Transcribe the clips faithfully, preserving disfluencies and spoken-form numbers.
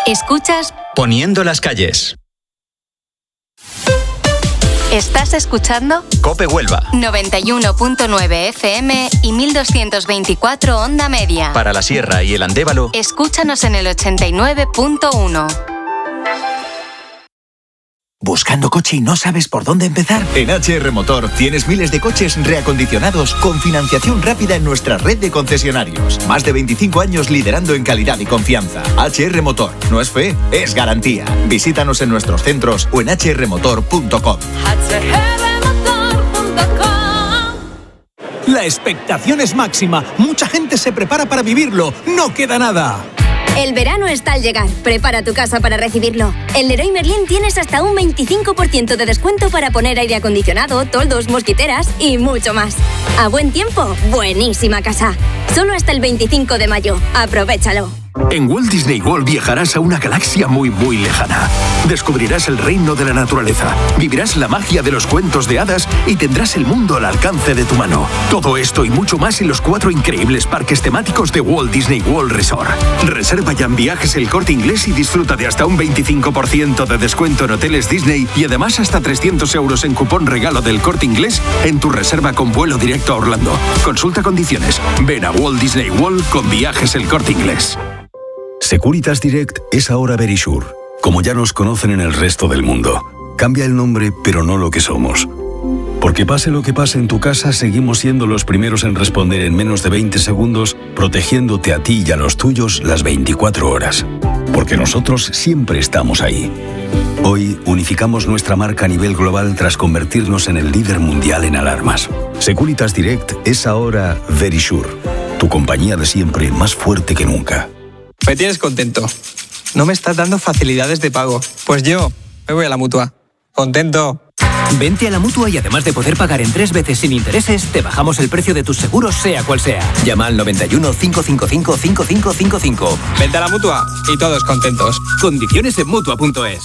Escuchas Poniendo las calles. ¿Estás escuchando? COPE Huelva. noventa y uno punto nueve F M y mil doscientos veinticuatro onda media. Para la Sierra y el Andévalo, escúchanos en el ochenta y nueve punto uno. ¿Buscando coche y no sabes por dónde empezar? En H R Motor tienes miles de coches reacondicionados con financiación rápida en nuestra red de concesionarios. Más de veinticinco años liderando en calidad y confianza. H R Motor. No es fe, es garantía. Visítanos en nuestros centros o en h r motor punto com. La expectación es máxima. Mucha gente se prepara para vivirlo. No queda nada. El verano está al llegar. Prepara tu casa para recibirlo. En Leroy Merlin tienes hasta un veinticinco por ciento de descuento para poner aire acondicionado, toldos, mosquiteras y mucho más. A buen tiempo, buenísima casa. Solo hasta el veinticinco de mayo. Aprovéchalo. En Walt Disney World viajarás a una galaxia muy, muy lejana. Descubrirás el reino de la naturaleza, vivirás la magia de los cuentos de hadas y tendrás el mundo al alcance de tu mano. Todo esto y mucho más en los cuatro increíbles parques temáticos de Walt Disney World Resort. Reserva ya en Viajes El Corte Inglés y disfruta de hasta un veinticinco por ciento de descuento en hoteles Disney y además hasta trescientos euros en cupón regalo del Corte Inglés en tu reserva con vuelo directo a Orlando. Consulta condiciones. Ven a Walt Disney World con Viajes El Corte Inglés. Securitas Direct es ahora Verisure, como ya nos conocen en el resto del mundo. Cambia el nombre, pero no lo que somos. Porque pase lo que pase en tu casa, seguimos siendo los primeros en responder en menos de veinte segundos, protegiéndote a ti y a los tuyos las veinticuatro horas. Porque nosotros siempre estamos ahí. Hoy unificamos nuestra marca a nivel global tras convertirnos en el líder mundial en alarmas. Securitas Direct es ahora Verisure, tu compañía de siempre más fuerte que nunca. Me tienes contento. No me estás dando facilidades de pago. Pues yo me voy a la Mutua. Contento. Vente a la Mutua y además de poder pagar en tres veces sin intereses, te bajamos el precio de tus seguros sea cual sea. Llama al noventa y uno, cinco cinco cinco, cinco cinco cinco cinco. Vente a la Mutua y todos contentos. Condiciones en Mutua punto es.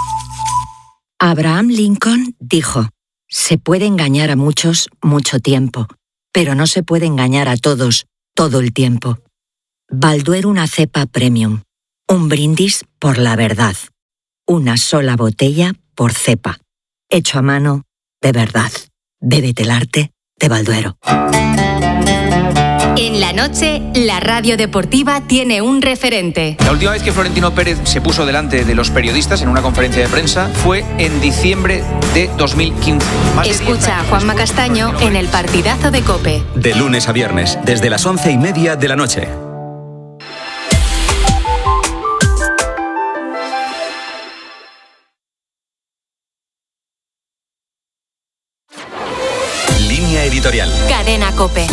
Abraham Lincoln dijo: se puede engañar a muchos mucho tiempo, pero no se puede engañar a todos todo el tiempo. Balduero una cepa premium. Un brindis por la verdad. Una sola botella por cepa. Hecho a mano de verdad. Bébete el arte de Balduero. En la noche, la radio deportiva tiene un referente. La última vez que Florentino Pérez se puso delante de los periodistas en una conferencia de prensa fue en diciembre de dos mil quince. Escucha a Juanma Castaño en el partidazo de COPE. De lunes a viernes, desde las once y media de la noche. Editorial. Cadena COPE.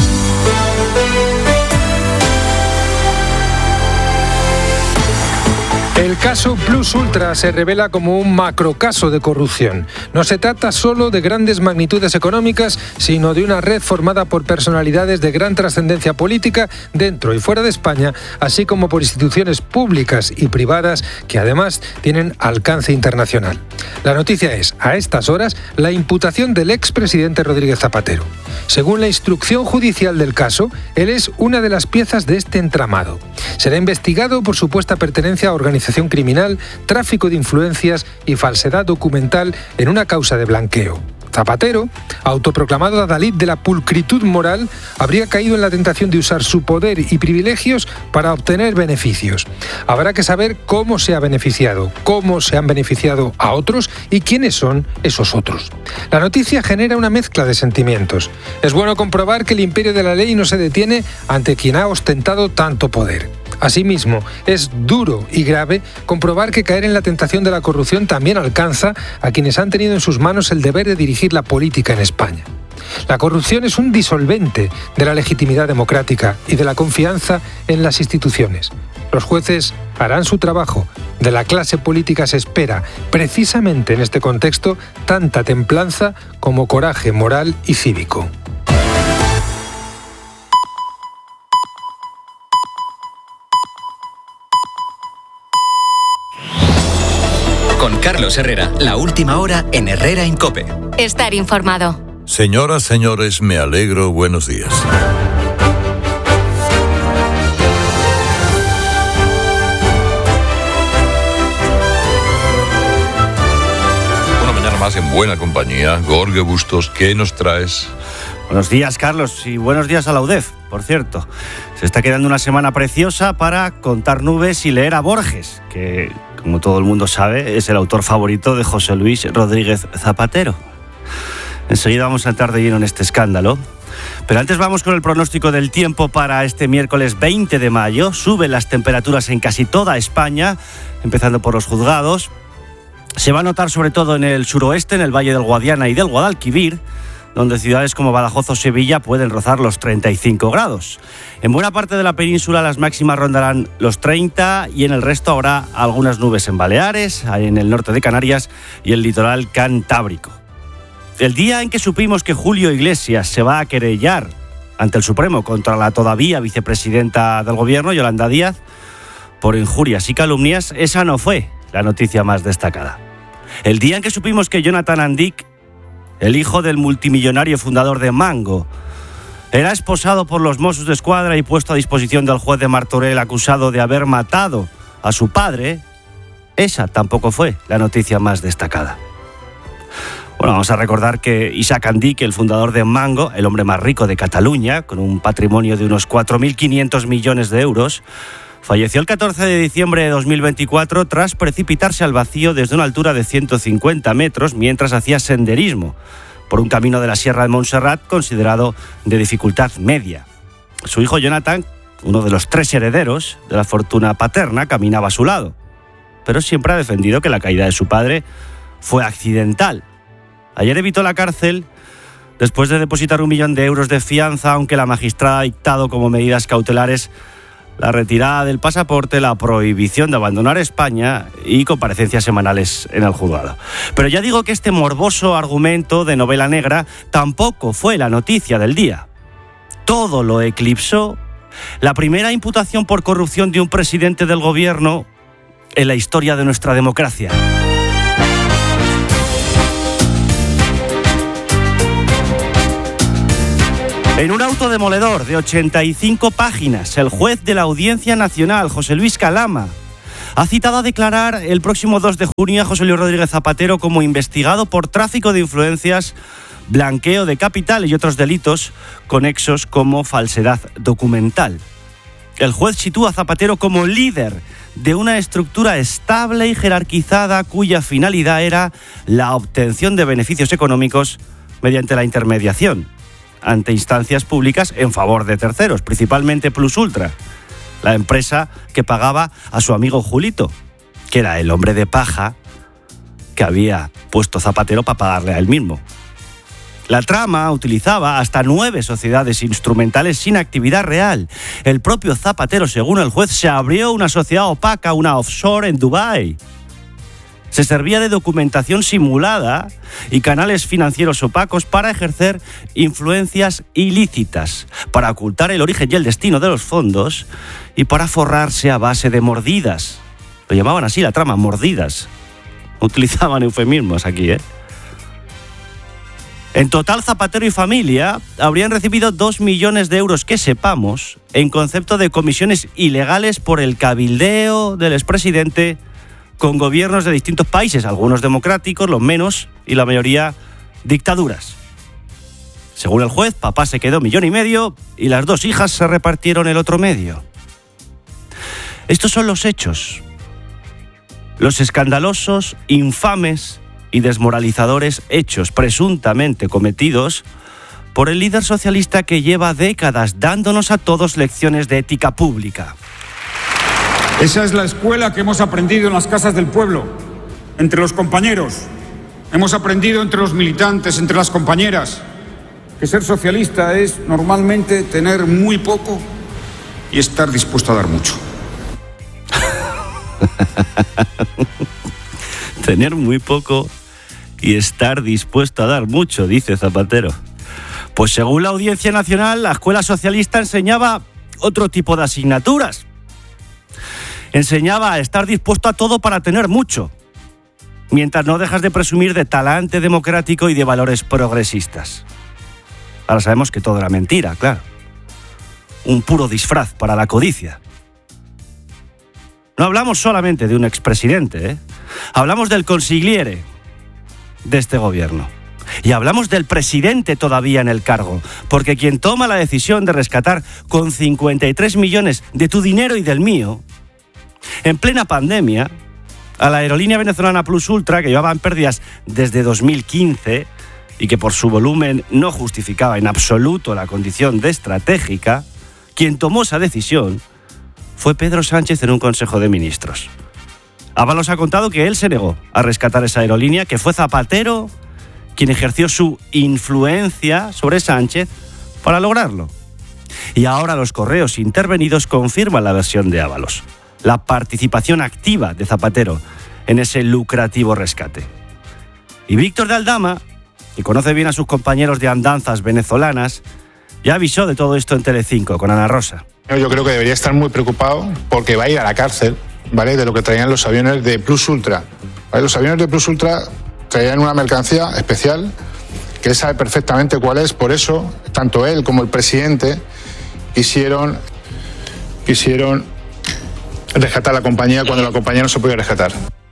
El caso Plus Ultra se revela como un macrocaso de corrupción. No se trata solo de grandes magnitudes económicas, sino de una red formada por personalidades de gran trascendencia política dentro y fuera de España, así como por instituciones públicas y privadas que además tienen alcance internacional. La noticia es, a estas horas, la imputación del expresidente Rodríguez Zapatero. Según la instrucción judicial del caso, él es una de las piezas de este entramado. Será investigado por supuesta pertenencia a organización criminal, tráfico de influencias y falsedad documental en una causa de blanqueo. Zapatero, autoproclamado adalid de la pulcritud moral, habría caído en la tentación de usar su poder y privilegios para obtener beneficios. Habrá que saber cómo se ha beneficiado, cómo se han beneficiado a otros y quiénes son esos otros. La noticia genera una mezcla de sentimientos. Es bueno comprobar que el imperio de la ley no se detiene ante quien ha ostentado tanto poder. Asimismo, es duro y grave comprobar que caer en la tentación de la corrupción también alcanza a quienes han tenido en sus manos el deber de dirigir la política en España. La corrupción es un disolvente de la legitimidad democrática y de la confianza en las instituciones. Los jueces harán su trabajo. De la clase política se espera, precisamente en este contexto, tanta templanza como coraje moral y cívico. Con Carlos Herrera, la última hora en Herrera en COPE. Estar informado. Señoras, señores, me alegro. Buenos días. además en buena compañía. Jorge Bustos, ¿qué nos traes? Buenos días, Carlos, y buenos días a la U D E F, por cierto. Se está quedando una semana preciosa para contar nubes y leer a Borges, que, como todo el mundo sabe, es el autor favorito de José Luis Rodríguez Zapatero. Enseguida vamos a entrar de lleno en este escándalo. Pero antes vamos con el pronóstico del tiempo para este miércoles veinte de mayo. Suben las temperaturas en casi toda España, empezando por los juzgados. Se va a notar sobre todo en el suroeste, en el Valle del Guadiana y del Guadalquivir, donde ciudades como Badajoz o Sevilla pueden rozar los treinta y cinco grados. En buena parte de la península las máximas rondarán los treinta y en el resto habrá algunas nubes en Baleares, en el norte de Canarias y el litoral cantábrico. El día en que supimos que Julio Iglesias se va a querellar ante el Supremo contra la todavía vicepresidenta del gobierno, Yolanda Díaz, por injurias y calumnias, esa no fue la noticia más destacada. El día en que supimos que Jonathan Andic, el hijo del multimillonario fundador de Mango, era esposado por los Mossos d'Esquadra y puesto a disposición del juez de Martorell acusado de haber matado a su padre, esa tampoco fue la noticia más destacada. Bueno, vamos a recordar que Isaac Andic, el fundador de Mango, el hombre más rico de Cataluña, con un patrimonio de unos cuatro mil quinientos millones de euros, falleció el catorce de diciembre de dos mil veinticuatro tras precipitarse al vacío desde una altura de ciento cincuenta metros mientras hacía senderismo por un camino de la Sierra de Montserrat considerado de dificultad media. Su hijo Jonathan, uno de los tres herederos de la fortuna paterna, caminaba a su lado, pero siempre ha defendido que la caída de su padre fue accidental. Ayer evitó la cárcel después de depositar un millón de euros de fianza, aunque la magistrada ha dictado como medidas cautelares la retirada del pasaporte, la prohibición de abandonar España y comparecencias semanales en el juzgado. Pero ya digo que este morboso argumento de novela negra tampoco fue la noticia del día. Todo lo eclipsó la primera imputación por corrupción de un presidente del gobierno en la historia de nuestra democracia. En un auto demoledor de ochenta y cinco páginas, el juez de la Audiencia Nacional, José Luis Calama, ha citado a declarar el próximo dos de junio a José Luis Rodríguez Zapatero como investigado por tráfico de influencias, blanqueo de capital y otros delitos conexos como falsedad documental. El juez sitúa a Zapatero como líder de una estructura estable y jerarquizada cuya finalidad era la obtención de beneficios económicos mediante la intermediación ante instancias públicas en favor de terceros, principalmente Plus Ultra, la empresa que pagaba a su amigo Julito, que era el hombre de paja que había puesto Zapatero para pagarle a él mismo. La trama utilizaba hasta nueve sociedades instrumentales sin actividad real. El propio Zapatero, según el juez, se abrió una sociedad opaca, una offshore en Dubái. Se servía de documentación simulada y canales financieros opacos para ejercer influencias ilícitas, para ocultar el origen y el destino de los fondos y para forrarse a base de mordidas. Lo llamaban así la trama, mordidas. Utilizaban eufemismos aquí, ¿eh? En total, Zapatero y familia habrían recibido dos millones de euros, que sepamos, en concepto de comisiones ilegales por el cabildeo del expresidente con gobiernos de distintos países, algunos democráticos, los menos, y la mayoría dictaduras. Según el juez, papá se quedó millón y medio y las dos hijas se repartieron el otro medio. Estos son los hechos, los escandalosos, infames y desmoralizadores hechos presuntamente cometidos por el líder socialista que lleva décadas dándonos a todos lecciones de ética pública. Esa es la escuela que hemos aprendido en las casas del pueblo, entre los compañeros. Hemos aprendido entre los militantes, entre las compañeras, que ser socialista es normalmente tener muy poco y estar dispuesto a dar mucho. Tener muy poco y estar dispuesto a dar mucho, dice Zapatero. Pues según la Audiencia Nacional, la escuela socialista enseñaba otro tipo de asignaturas. Enseñaba a estar dispuesto a todo para tener mucho, mientras no dejas de presumir de talante democrático y de valores progresistas. Ahora sabemos que todo era mentira, claro. Un puro disfraz para la codicia. No hablamos solamente de un expresidente, ¿eh? Hablamos del consigliere, de este gobierno. Y hablamos del presidente todavía en el cargo, porque quien toma la decisión de rescatar con cincuenta y tres millones de tu dinero y del mío, en plena pandemia, a la aerolínea venezolana Plus Ultra, que llevaba en pérdidas desde dos mil quince y que por su volumen no justificaba en absoluto la condición de estratégica, quien tomó esa decisión fue Pedro Sánchez en un Consejo de Ministros. Ábalos ha contado que él se negó a rescatar esa aerolínea, que fue Zapatero quien ejerció su influencia sobre Sánchez para lograrlo. Y ahora los correos intervenidos confirman la versión de Ábalos, la participación activa de Zapatero en ese lucrativo rescate. Y Víctor de Aldama, que conoce bien a sus compañeros de andanzas venezolanas, ya avisó de todo esto en Telecinco con Ana Rosa. Yo creo que debería estar muy preocupado porque va a ir a la cárcel, ¿vale?, de lo que traían los aviones de Plus Ultra. ¿Vale? Los aviones de Plus Ultra traían una mercancía especial que él sabe perfectamente cuál es. Por eso, tanto él como el presidente quisieron, quisieron rescatar la compañía cuando la compañía no se podía rescatar.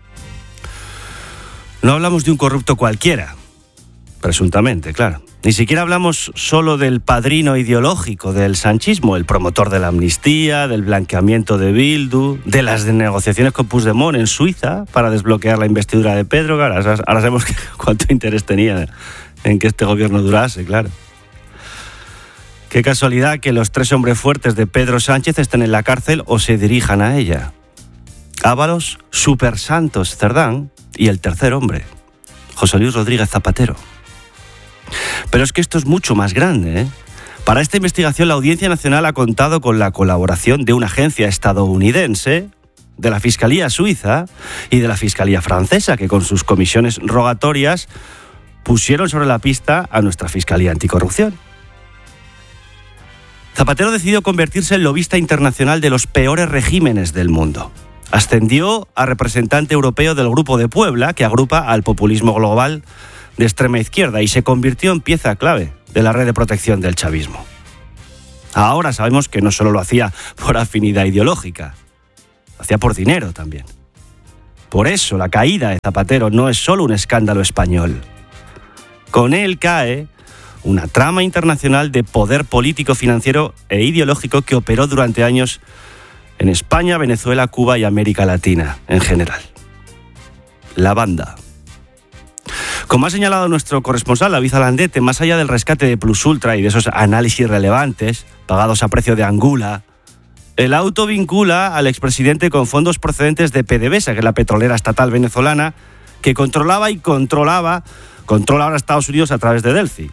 No hablamos de un corrupto cualquiera, presuntamente, claro. Ni siquiera hablamos solo del padrino ideológico del sanchismo, el promotor de la amnistía, del blanqueamiento de Bildu, de las negociaciones con Puigdemont en Suiza para desbloquear la investidura de Pedro. Ahora, ahora sabemos que, cuánto interés tenía en que este gobierno durase, claro. Qué casualidad que los tres hombres fuertes de Pedro Sánchez estén en la cárcel o se dirijan a ella. Ábalos, Super Santos Cerdán y el tercer hombre, José Luis Rodríguez Zapatero. Pero es que esto es mucho más grande, ¿eh? Para esta investigación la Audiencia Nacional ha contado con la colaboración de una agencia estadounidense, de la Fiscalía Suiza y de la Fiscalía Francesa, que con sus comisiones rogatorias pusieron sobre la pista a nuestra Fiscalía Anticorrupción. Zapatero decidió convertirse en lobista internacional de los peores regímenes del mundo. Ascendió a representante europeo del Grupo de Puebla, que agrupa al populismo global de extrema izquierda, y se convirtió en pieza clave de la red de protección del chavismo. Ahora sabemos que no solo lo hacía por afinidad ideológica, lo hacía por dinero también. Por eso la caída de Zapatero no es solo un escándalo español. Con él cae una trama internacional de poder político, financiero e ideológico que operó durante años en España, Venezuela, Cuba y América Latina en general. La banda. Como ha señalado nuestro corresponsal David Alandete, más allá del rescate de Plus Ultra y de esos análisis relevantes, pagados a precio de Angula, el auto vincula al expresidente con fondos procedentes de PDVSA, que es la petrolera estatal venezolana, que controlaba y controlaba, controla ahora Estados Unidos a través de Delphi.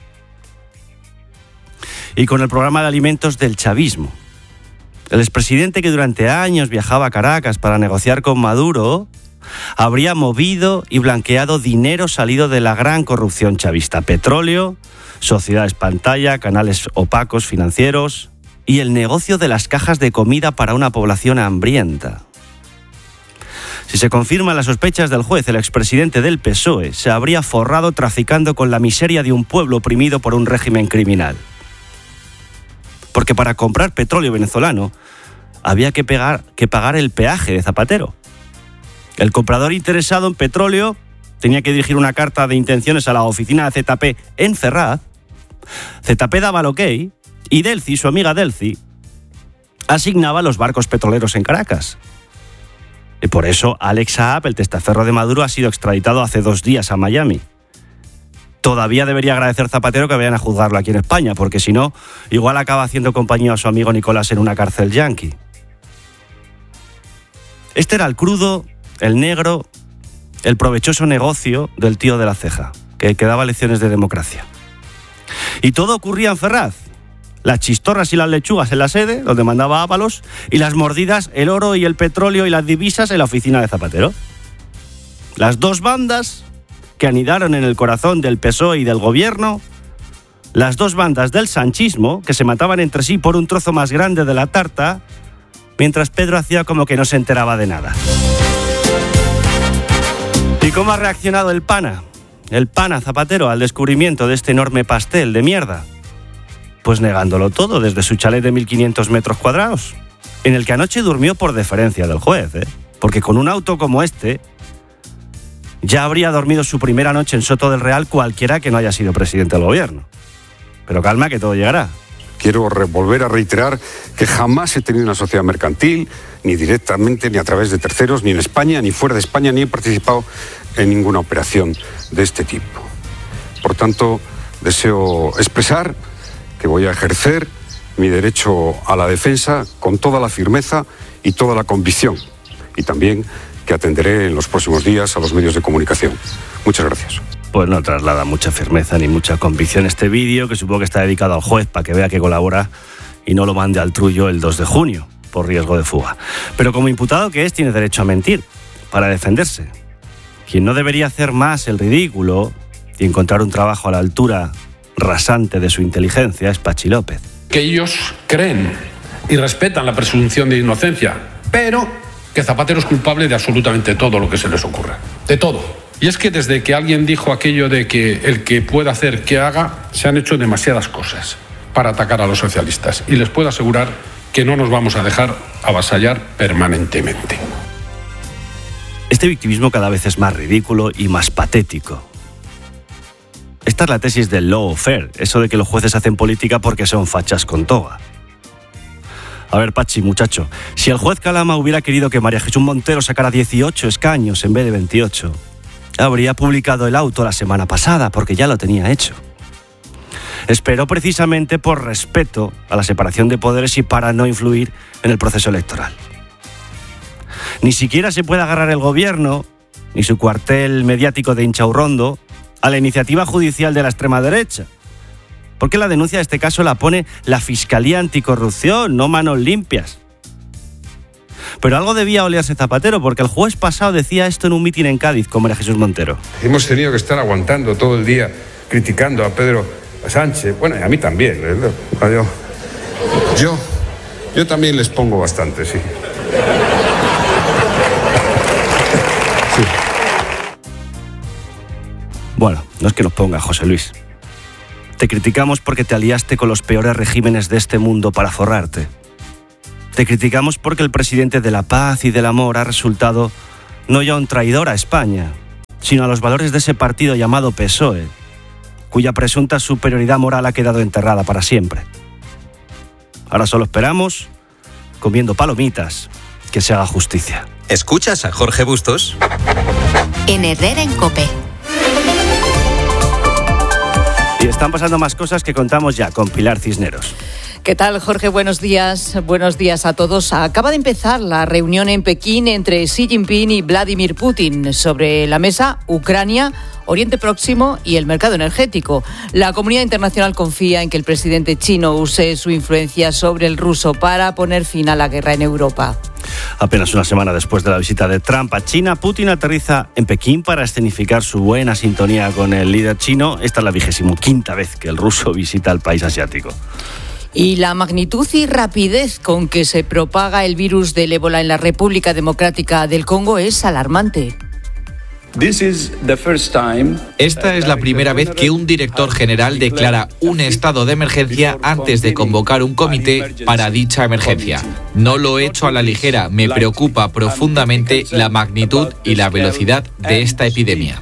Y con el programa de alimentos del chavismo. El expresidente, que durante años viajaba a Caracas para negociar con Maduro, habría movido y blanqueado dinero salido de la gran corrupción chavista: petróleo, sociedades pantalla, canales opacos financieros y el negocio de las cajas de comida para una población hambrienta. Si se confirman las sospechas del juez, el expresidente del P S O E se habría forrado traficando con la miseria de un pueblo oprimido por un régimen criminal. Porque para comprar petróleo venezolano había que, pegar, que pagar el peaje de Zapatero. El comprador interesado en petróleo tenía que dirigir una carta de intenciones a la oficina de Z P en Ferraz. Z P daba el ok y Delphi, su amiga Delphi, asignaba los barcos petroleros en Caracas. Y por eso Alex Saab, el testaferro de Maduro, ha sido extraditado hace dos días a Miami. Todavía debería agradecer Zapatero que vayan a juzgarlo aquí en España, porque si no, igual acaba haciendo compañía a su amigo Nicolás en una cárcel yanqui. Este era el crudo, el negro, el provechoso negocio del tío de la ceja, que, que daba lecciones de democracia. Y todo ocurría en Ferraz. Las chistorras y las lechugas en la sede, donde mandaba Ábalos, y las mordidas, el oro y el petróleo y las divisas en la oficina de Zapatero. Las dos bandas que anidaron en el corazón del P S O E y del gobierno, las dos bandas del sanchismo, que se mataban entre sí por un trozo más grande de la tarta, mientras Pedro hacía como que no se enteraba de nada. ¿Y cómo ha reaccionado el pana? El pana Zapatero al descubrimiento de este enorme pastel de mierda. Pues negándolo todo desde su chalet de mil quinientos metros cuadrados, en el que anoche durmió por deferencia del juez, ¿eh? Porque con un auto como este Ya habría dormido su primera noche en Soto del Real cualquiera que no haya sido presidente del gobierno. Pero calma, que todo llegará. Quiero volver a reiterar que jamás he tenido una sociedad mercantil, ni directamente, ni a través de terceros, ni en España, ni fuera de España, ni he participado en ninguna operación de este tipo. Por tanto, deseo expresar que voy a ejercer mi derecho a la defensa con toda la firmeza y toda la convicción. Y también que atenderé en los próximos días a los medios de comunicación. Muchas gracias. Pues no traslada mucha firmeza ni mucha convicción este vídeo, que supongo que está dedicado al juez para que vea que colabora y no lo mande al trullo el dos de junio, por riesgo de fuga. Pero como imputado que es, tiene derecho a mentir, para defenderse. Quien no debería hacer más el ridículo y encontrar un trabajo a la altura rasante de su inteligencia es Pachi López. Que ellos creen y respetan la presunción de inocencia, pero que Zapatero es culpable de absolutamente todo lo que se les ocurra. De todo. Y es que desde que alguien dijo aquello de que el que pueda hacer que haga, se han hecho demasiadas cosas para atacar a los socialistas. Y les puedo asegurar que no nos vamos a dejar avasallar permanentemente. Este victimismo cada vez es más ridículo y más patético. Esta es la tesis del lawfare, eso de que los jueces hacen política porque son fachas con toga. A ver, Pachi, muchacho, si el juez Calama hubiera querido que María Jesús Montero sacara dieciocho escaños en vez de veintiocho, habría publicado el auto la semana pasada, porque ya lo tenía hecho. Esperó precisamente por respeto a la separación de poderes y para no influir en el proceso electoral. Ni siquiera se puede agarrar el gobierno, ni su cuartel mediático de Inchaurrondo, a la iniciativa judicial de la extrema derecha. Porque la denuncia de este caso la pone la Fiscalía Anticorrupción, no manos limpias. Pero algo debía olerse Zapatero, porque el jueves pasado decía esto en un mitin en Cádiz con María Jesús Montero. Hemos tenido que estar aguantando todo el día criticando a Pedro Sánchez. Bueno, y a mí también. ¿eh? Yo, yo, yo también les pongo bastante, sí. Sí. Bueno, no es que nos ponga, José Luis. Te criticamos porque te aliaste con los peores regímenes de este mundo para forrarte. Te criticamos porque el presidente de la paz y del amor ha resultado no ya un traidor a España, sino a los valores de ese partido llamado P S O E, cuya presunta superioridad moral ha quedado enterrada para siempre. Ahora solo esperamos, comiendo palomitas, que se haga justicia. ¿Escuchas a Jorge Bustos? En Herrera en COPE. Y están pasando más cosas que contamos ya con Pilar Cisneros. ¿Qué tal, Jorge? Buenos días. Buenos días a todos. Acaba de empezar la reunión en Pekín entre Xi Jinping y Vladimir Putin. Sobre la mesa, Ucrania, Oriente Próximo y el mercado energético. La comunidad internacional confía en que el presidente chino use su influencia sobre el ruso para poner fin a la guerra en Europa. Apenas una semana después de la visita de Trump a China, Putin aterriza en Pekín para escenificar su buena sintonía con el líder chino. Esta es la vigésimo quinta vez que el ruso visita el país asiático. Y la magnitud y rapidez con que se propaga el virus del ébola en la República Democrática del Congo es alarmante. Esta es la primera vez que un director general declara un estado de emergencia antes de convocar un comité para dicha emergencia. No lo he hecho a la ligera, me preocupa profundamente la magnitud y la velocidad de esta epidemia.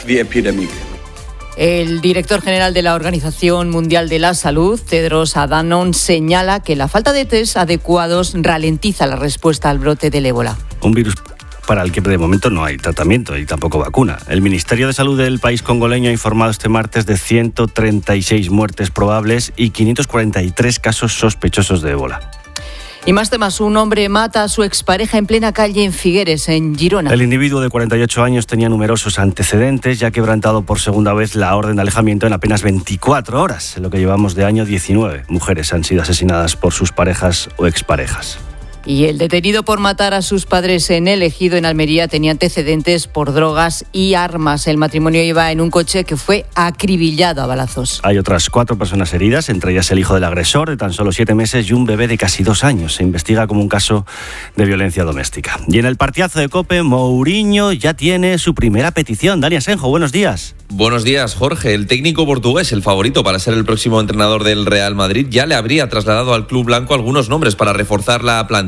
El director general de la Organización Mundial de la Salud, Tedros Adhanom, señala que la falta de test adecuados ralentiza la respuesta al brote del ébola. Un virus para el que de momento no hay tratamiento y tampoco vacuna. El Ministerio de Salud del país congoleño ha informado este martes de ciento treinta y seis muertes probables y quinientos cuarenta y tres casos sospechosos de ébola. Y más temas, un hombre mata a su expareja en plena calle en Figueres, en Girona. El individuo de cuarenta y ocho años tenía numerosos antecedentes y ha quebrantado por segunda vez la orden de alejamiento en apenas veinticuatro horas. En lo que llevamos de año, diecinueve mujeres han sido asesinadas por sus parejas o exparejas. Y el detenido por matar a sus padres en El Ejido, en Almería, tenía antecedentes por drogas y armas. El matrimonio iba en un coche que fue acribillado a balazos. Hay otras cuatro personas heridas, entre ellas el hijo del agresor, de tan solo siete meses, y un bebé de casi dos años. Se investiga como un caso de violencia doméstica. Y en el partidazo de COPE, Mourinho ya tiene su primera petición. Dani Asenjo, buenos días. Buenos días, Jorge. El técnico portugués, el favorito para ser el próximo entrenador del Real Madrid, ya le habría trasladado al club blanco algunos nombres para reforzar la plantilla.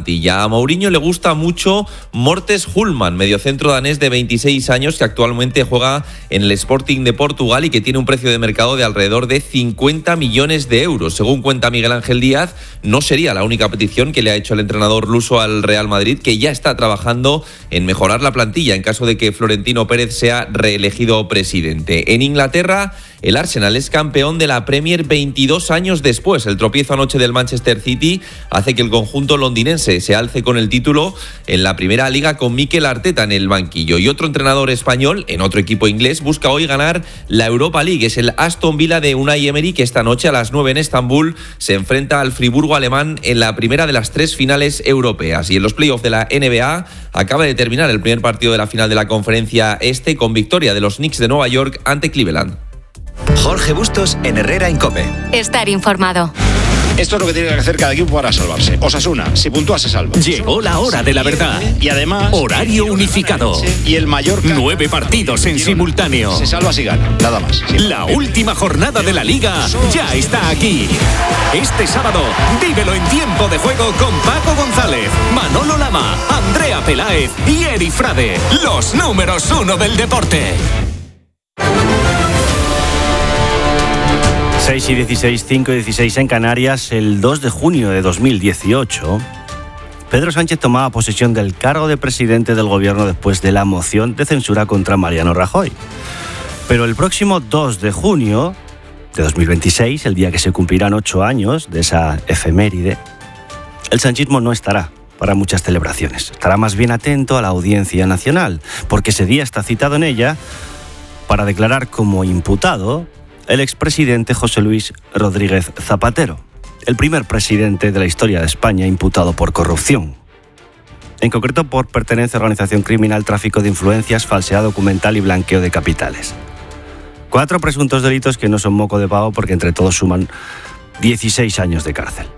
plantilla. A Mourinho le gusta mucho Mortes Hulman, mediocentro danés de veintiséis años que actualmente juega en el Sporting de Portugal y que tiene un precio de mercado de alrededor de cincuenta millones de euros. Según cuenta Miguel Ángel Díaz, no sería la única petición que le ha hecho el entrenador luso al Real Madrid, que ya está trabajando en mejorar la plantilla en caso de que Florentino Pérez sea reelegido presidente. En Inglaterra, el Arsenal es campeón de la Premier veintidós años después. El tropiezo anoche del Manchester City hace que el conjunto londinense se alce con el título en la primera liga con Mikel Arteta en el banquillo. Y otro entrenador español, en otro equipo inglés, busca hoy ganar la Europa League. Es el Aston Villa de Unai Emery, que esta noche a las nueve en Estambul se enfrenta al Friburgo alemán en la primera de las tres finales europeas. Y en los playoffs de la N B A acaba de terminar el primer partido de la final de la conferencia este con victoria de los Knicks de Nueva York ante Cleveland. Jorge Bustos en Herrera en COPE. Estar informado. Esto es lo que tiene que hacer cada equipo para salvarse. Osasuna, si puntúa se salva. Llegó la hora de la verdad. Y además... Horario unificado. Y el Mallorca... Nueve partidos en simultáneo. Se salva si gana, nada más. La última jornada de la Liga ya está aquí. Este sábado, vívelo en tiempo de juego con Paco González, Manolo Lama, Andrea Peláez y Eri Frade. Los números uno del deporte. seis y dieciséis, cinco y dieciséis en Canarias. El dos de junio de dos mil dieciocho, Pedro Sánchez tomaba posesión del cargo de presidente del gobierno después de la moción de censura contra Mariano Rajoy. Pero el próximo dos de junio de dos mil veintiséis, el día que se cumplirán ocho años de esa efeméride, el sanchismo no estará para muchas celebraciones. Estará más bien atento a la Audiencia Nacional, porque ese día está citado en ella para declarar como imputado el expresidente José Luis Rodríguez Zapatero, el primer presidente de la historia de España imputado por corrupción. En concreto por pertenencia a organización criminal, tráfico de influencias, falsedad documental y blanqueo de capitales. Cuatro presuntos delitos que no son moco de pavo porque entre todos suman dieciséis años de cárcel.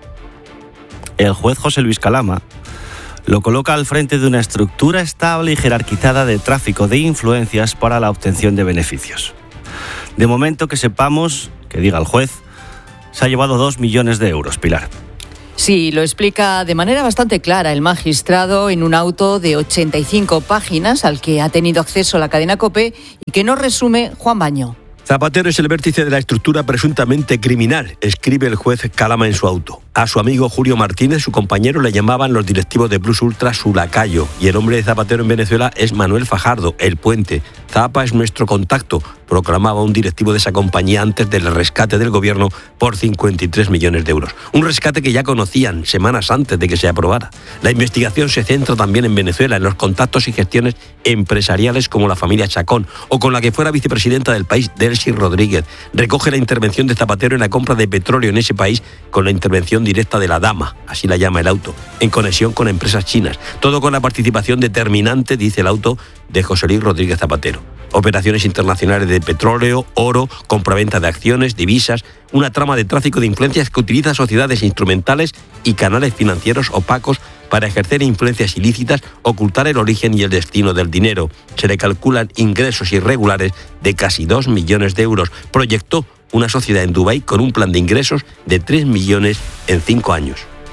El juez José Luis Calama lo coloca al frente de una estructura estable y jerarquizada de tráfico de influencias para la obtención de beneficios. De momento que sepamos, que diga el juez, se ha llevado dos millones de euros, Pilar. Sí, lo explica de manera bastante clara el magistrado en un auto de ochenta y cinco páginas al que ha tenido acceso la cadena COPE y que nos resume Juan Baño. Zapatero es el vértice de la estructura presuntamente criminal, escribe el juez Calama en su auto. A su amigo Julio Martínez, su compañero, le llamaban los directivos de Plus Ultra su lacayo. Y el hombre de Zapatero en Venezuela es Manuel Fajardo, el puente. Zapa es nuestro contacto, proclamaba un directivo de esa compañía antes del rescate del gobierno por cincuenta y tres millones de euros. Un rescate que ya conocían semanas antes de que se aprobara. La investigación se centra también en Venezuela, en los contactos y gestiones empresariales como la familia Chacón o con la que fuera vicepresidenta del país, Delcy Rodríguez. Recoge la intervención de Zapatero en la compra de petróleo en ese país con la intervención directa de la dama, así la llama el auto, en conexión con empresas chinas. Todo con la participación determinante, dice el auto, de José Luis Rodríguez Zapatero. Operaciones internacionales de petróleo, oro, compraventa de acciones, divisas, una trama de tráfico de influencias que utiliza sociedades instrumentales y canales financieros opacos para ejercer influencias ilícitas, ocultar el origen y el destino del dinero. Se le calculan ingresos irregulares de casi dos millones de euros. Proyectó una sociedad en Dubái con un plan de ingresos de tres millones en cinco años.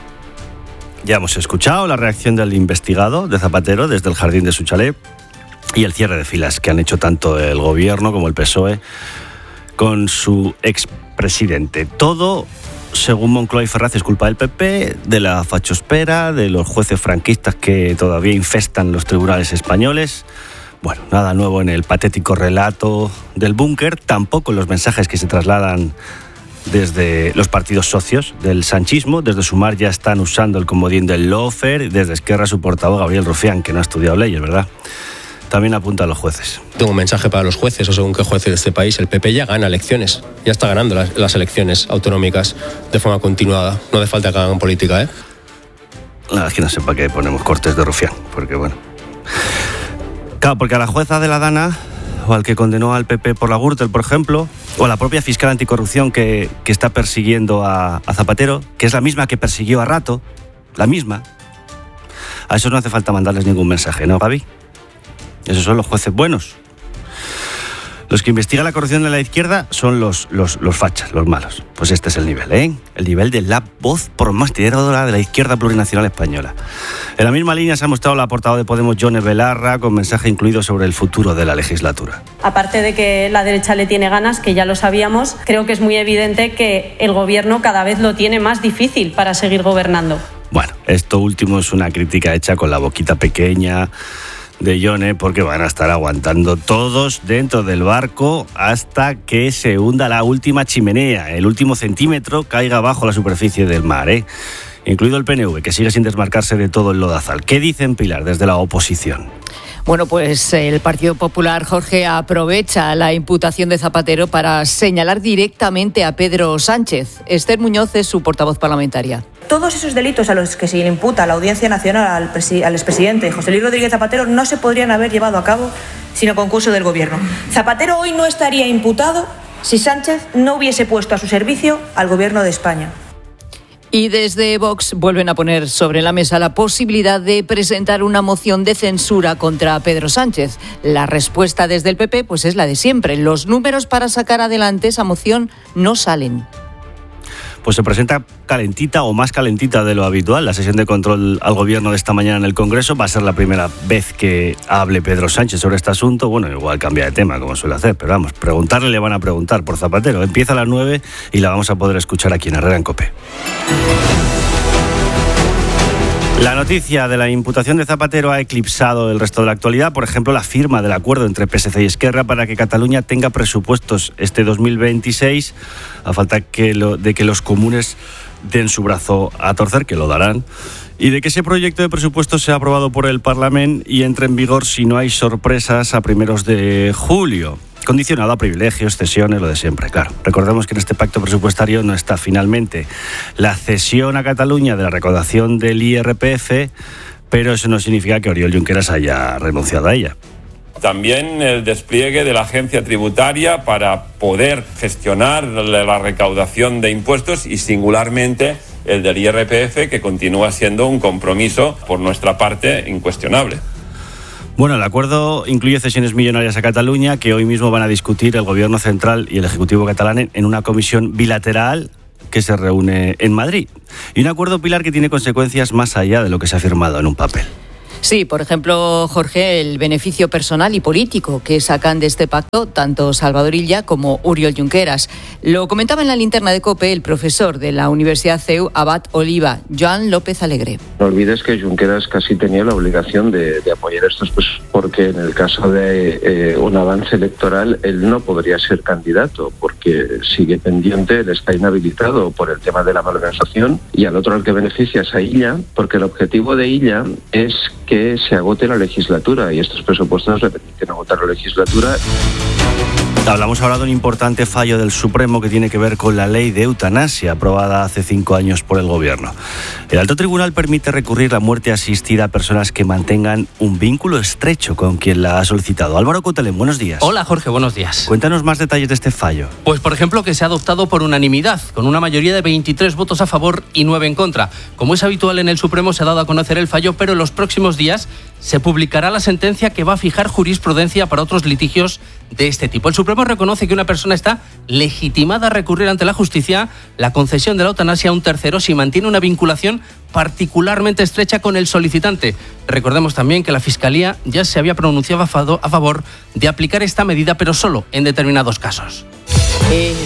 Ya hemos escuchado la reacción del investigado de Zapatero desde el jardín de su chalet y el cierre de filas que han hecho tanto el gobierno como el P S O E con su expresidente. Todo, según Moncloa y Ferraz, es culpa del P P, de la fachospera, de los jueces franquistas que todavía infestan los tribunales españoles. Bueno, nada nuevo en el patético relato del búnker, tampoco en los mensajes que se trasladan desde los partidos socios del sanchismo. Desde Sumar ya están usando el comodín del lawfare, desde Esquerra su portavoz Gabriel Rufián, que no ha estudiado leyes, ¿verdad? También apunta a los jueces. Tengo un mensaje para los jueces, o según qué jueces de este país. El P P ya gana elecciones, ya está ganando las, las elecciones autonómicas de forma continuada. No hace falta que hagan política, ¿eh? Nada, es que no sé para qué ponemos cortes de Rufián, porque bueno... Claro, porque a la jueza de la Dana, o al que condenó al P P por la Gürtel, por ejemplo, o a la propia fiscal anticorrupción que, que está persiguiendo a, a Zapatero, que es la misma que persiguió a Rato, la misma, a esos no hace falta mandarles ningún mensaje, ¿no, Gaby? Esos son los jueces buenos. Los que investigan la corrupción de la izquierda son los, los, los fachas, los malos. Pues este es el nivel, ¿eh? El nivel de la voz promostidora de la izquierda plurinacional española. En la misma línea se ha mostrado la portavoz de Podemos, Yone Belarra, con mensaje incluido sobre el futuro de la legislatura. Aparte de que la derecha le tiene ganas, que ya lo sabíamos, creo que es muy evidente que el gobierno cada vez lo tiene más difícil para seguir gobernando. Bueno, esto último es una crítica hecha con la boquita pequeña de Yone, porque van a estar aguantando todos dentro del barco hasta que se hunda la última chimenea, el último centímetro caiga bajo la superficie del mar, ¿eh? Incluido el P N V, que sigue sin desmarcarse de todo el lodazal. ¿Qué dicen, Pilar, desde la oposición? Bueno, pues el Partido Popular, Jorge, aprovecha la imputación de Zapatero para señalar directamente a Pedro Sánchez. Esther Muñoz es su portavoz parlamentaria. Todos esos delitos a los que se le imputa a la Audiencia Nacional al, presi- al expresidente José Luis Rodríguez Zapatero no se podrían haber llevado a cabo sin el concurso del Gobierno. Zapatero hoy no estaría imputado si Sánchez no hubiese puesto a su servicio al Gobierno de España. Y desde Vox vuelven a poner sobre la mesa la posibilidad de presentar una moción de censura contra Pedro Sánchez. La respuesta desde el P P pues es la de siempre. Los números para sacar adelante esa moción no salen. Pues se presenta calentita o más calentita de lo habitual. La sesión de control al gobierno de esta mañana en el Congreso va a ser la primera vez que hable Pedro Sánchez sobre este asunto. Bueno, igual cambia de tema, como suele hacer, pero vamos, preguntarle le van a preguntar por Zapatero. Empieza a las nueve y la vamos a poder escuchar aquí en Herrera en COPE. La noticia de la imputación de Zapatero ha eclipsado el resto de la actualidad. Por ejemplo, la firma del acuerdo entre P S C y Esquerra para que Cataluña tenga presupuestos este dos mil veintiséis, a falta que lo, de que los comunes den su brazo a torcer, que lo darán, y de que ese proyecto de presupuestos sea aprobado por el Parlamento y entre en vigor, si no hay sorpresas, a primeros de julio. Condicionado a privilegios, cesiones, lo de siempre, claro. Recordemos que en este pacto presupuestario no está finalmente la cesión a Cataluña de la recaudación del I R P F, pero eso no significa que Oriol Junqueras haya renunciado a ella. También el despliegue de la agencia tributaria para poder gestionar la recaudación de impuestos y singularmente el del I R P F, que continúa siendo un compromiso por nuestra parte incuestionable. Bueno, el acuerdo incluye cesiones millonarias a Cataluña que hoy mismo van a discutir el Gobierno central y el Ejecutivo catalán en una comisión bilateral que se reúne en Madrid. Y un acuerdo, Pilar, que tiene consecuencias más allá de lo que se ha firmado en un papel. Sí, por ejemplo, Jorge, el beneficio personal y político que sacan de este pacto tanto Salvador Illa como Oriol Junqueras. Lo comentaba en la linterna de COPE el profesor de la Universidad C E U, Abad Oliva, Joan López Alegre. No olvides que Junqueras casi tenía la obligación de, de apoyar estos, pues, porque en el caso de eh, un avance electoral él no podría ser candidato porque sigue pendiente, él está inhabilitado por el tema de la malversación, y al otro al que beneficia es a Illa, porque el objetivo de Illa es que se agote la legislatura y estos presupuestos le permiten agotar la legislatura. Hablamos ahora de un importante fallo del Supremo que tiene que ver con la ley de eutanasia aprobada hace cinco años por el Gobierno. El Alto Tribunal permite recurrir la muerte asistida a personas que mantengan un vínculo estrecho con quien la ha solicitado. Álvaro Cotelén, buenos días. Hola Jorge, buenos días. Cuéntanos más detalles de este fallo. Pues por ejemplo que se ha adoptado por unanimidad, con una mayoría de veintitrés votos a favor y nueve en contra. Como es habitual en el Supremo, se ha dado a conocer el fallo, pero en los próximos días se publicará la sentencia que va a fijar jurisprudencia para otros litigios de este tipo. El Supremo reconoce que una persona está legitimada a recurrir ante la justicia la concesión de la eutanasia a un tercero si mantiene una vinculación particularmente estrecha con el solicitante. Recordemos también que la Fiscalía ya se había pronunciado a favor de aplicar esta medida, pero solo en determinados casos. Es...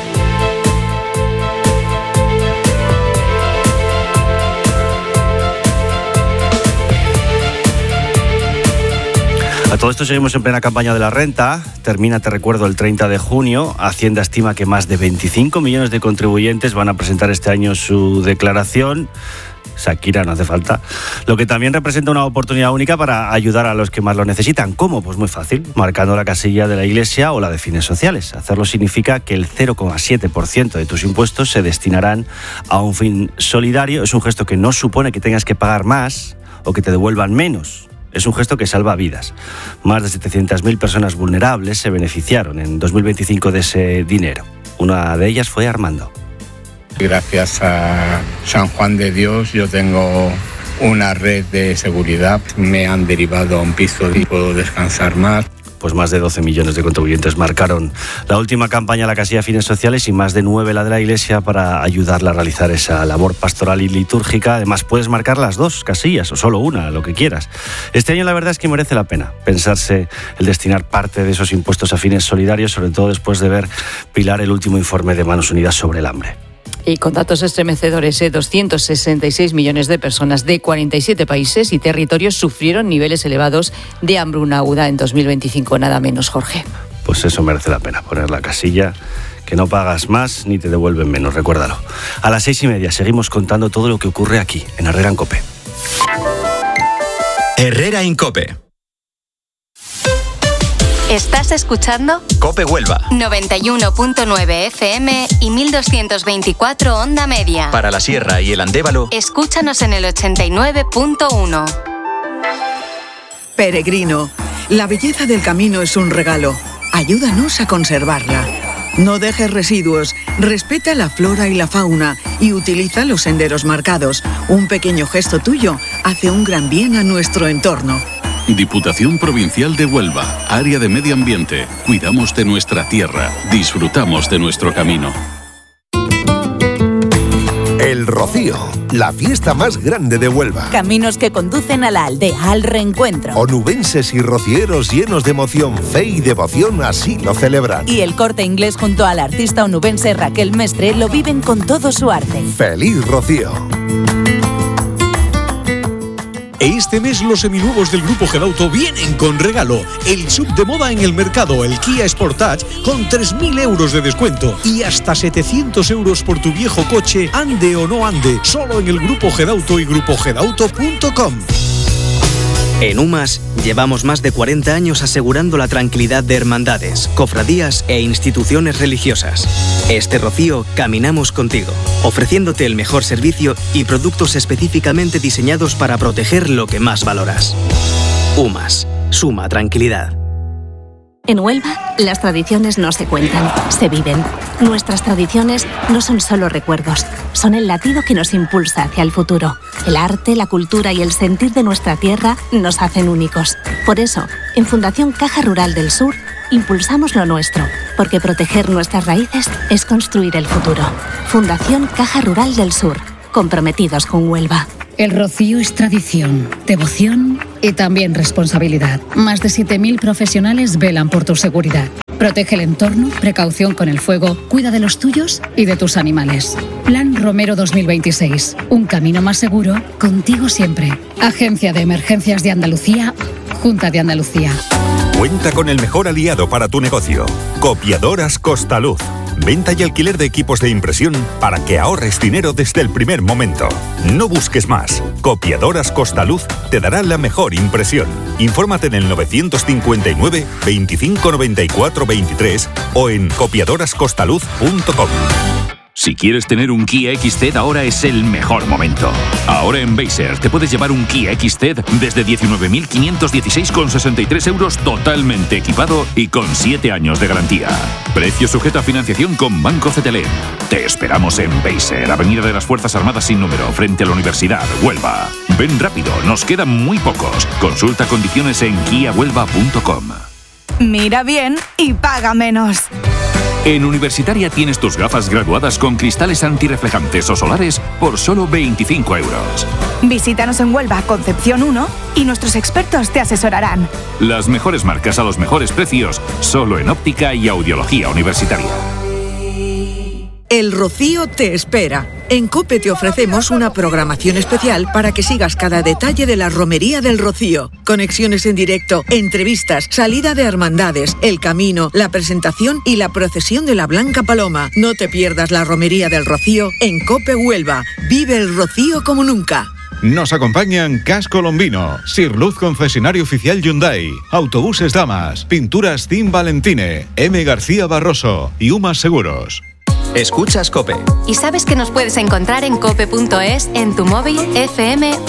A todo esto seguimos en plena campaña de la renta. Termina, te recuerdo, el treinta de junio. Hacienda estima que más de veinticinco millones de contribuyentes van a presentar este año su declaración. Shakira, no hace falta. Lo que también representa una oportunidad única para ayudar a los que más lo necesitan. ¿Cómo? Pues muy fácil, marcando la casilla de la Iglesia o la de fines sociales. Hacerlo significa que el cero coma siete por ciento de tus impuestos se destinarán a un fin solidario. Es un gesto que no supone que tengas que pagar más o que te devuelvan menos. Es un gesto que salva vidas. Más de setecientas mil personas vulnerables se beneficiaron en dos mil veinticinco de ese dinero. Una de ellas fue Armando. Gracias a San Juan de Dios yo tengo una red de seguridad. Me han derivado a un piso y puedo descansar más. pues más de doce millones de contribuyentes marcaron la última campaña La Casilla Fines Sociales y más de nueve la de la Iglesia para ayudarla a realizar esa labor pastoral y litúrgica. Además, puedes marcar las dos casillas o solo una, lo que quieras. Este año la verdad es que merece la pena pensarse el destinar parte de esos impuestos a fines solidarios, sobre todo después de ver pilar el último informe de Manos Unidas sobre el hambre. Y con datos estremecedores, ¿eh? doscientos sesenta y seis millones de personas de cuarenta y siete países y territorios sufrieron niveles elevados de hambruna aguda en dos mil veinticinco, nada menos, Jorge. Pues eso merece la pena, poner la casilla, que no pagas más ni te devuelven menos, recuérdalo. A las seis y media seguimos contando todo lo que ocurre aquí, en Herrera en COPE. Herrera en COPE. ¿Estás escuchando? COPE Huelva. noventa y uno punto nueve F M y mil doscientos veinticuatro onda media. Para la Sierra y el Andévalo, escúchanos en el ochenta y nueve punto uno. Peregrino, la belleza del camino es un regalo. Ayúdanos a conservarla. No dejes residuos, respeta la flora y la fauna y utiliza los senderos marcados. Un pequeño gesto tuyo hace un gran bien a nuestro entorno. Diputación Provincial de Huelva, Área de Medio Ambiente. Cuidamos de nuestra tierra, disfrutamos de nuestro camino. El Rocío, la fiesta más grande de Huelva. Caminos que conducen a la aldea, al reencuentro. Onubenses y rocieros llenos de emoción, fe y devoción así lo celebran. Y el Corte Inglés junto a la artista onubense Raquel Mestre lo viven con todo su arte. ¡Feliz Rocío! Este mes los seminuevos del Grupo Gedauto vienen con regalo. El sub de moda en el mercado, el Kia Sportage, con tres mil euros de descuento y hasta setecientos euros por tu viejo coche, ande o no ande, solo en el Grupo Gedauto y grupo gedauto punto com. En UMAS llevamos más de cuarenta años asegurando la tranquilidad de hermandades, cofradías e instituciones religiosas. Este Rocío caminamos contigo, ofreciéndote el mejor servicio y productos específicamente diseñados para proteger lo que más valoras. UMAS, suma tranquilidad. En Huelva, las tradiciones no se cuentan, se viven. Nuestras tradiciones no son solo recuerdos, son el latido que nos impulsa hacia el futuro. El arte, la cultura y el sentir de nuestra tierra nos hacen únicos. Por eso, en Fundación Caja Rural del Sur, impulsamos lo nuestro, porque proteger nuestras raíces es construir el futuro. Fundación Caja Rural del Sur, comprometidos con Huelva. El Rocío es tradición, devoción y también responsabilidad. Más de siete mil profesionales velan por tu seguridad. Protege el entorno, precaución con el fuego, cuida de los tuyos y de tus animales. Plan Romero dos mil veintiséis. Un camino más seguro, contigo siempre. Agencia de Emergencias de Andalucía, Junta de Andalucía. Cuenta con el mejor aliado para tu negocio. Copiadoras Costaluz. Venta y alquiler de equipos de impresión para que ahorres dinero desde el primer momento. No busques más. Copiadoras Costaluz te dará la mejor impresión. Infórmate en el novecientos cincuenta y nueve, veinticinco noventa y cuatro veintitrés o en copiadoras costaluz punto com. Si quieres tener un Kia X C, ahora es el mejor momento. Ahora en Beiser te puedes llevar un Kia X C desde diecinueve mil quinientos dieciséis con sesenta y tres euros totalmente equipado y con siete años de garantía. Precio sujeto a financiación con Banco C T L M. Te esperamos en Beiser, Avenida de las Fuerzas Armadas sin número, frente a la Universidad, Huelva. Ven rápido, nos quedan muy pocos. Consulta condiciones en kia huelva punto com. Mira bien y paga menos. En Universitaria tienes tus gafas graduadas con cristales antirreflejantes o solares por solo veinticinco euros. Visítanos en Huelva, Concepción uno, y nuestros expertos te asesorarán. Las mejores marcas a los mejores precios, solo en óptica y audiología universitaria. El Rocío te espera. En COPE te ofrecemos una programación especial para que sigas cada detalle de la Romería del Rocío. Conexiones en directo, entrevistas, salida de hermandades, el camino, la presentación y la procesión de la Blanca Paloma. No te pierdas la Romería del Rocío en COPE Huelva. Vive el Rocío como nunca. Nos acompañan Cas Colombino, Sirluz concesionario oficial Hyundai, Autobuses Damas, Pinturas Team Valentine, M. García Barroso y UMAS Seguros. Escuchas COPE. ¿Y sabes que nos puedes encontrar en cope punto es, en tu móvil, F M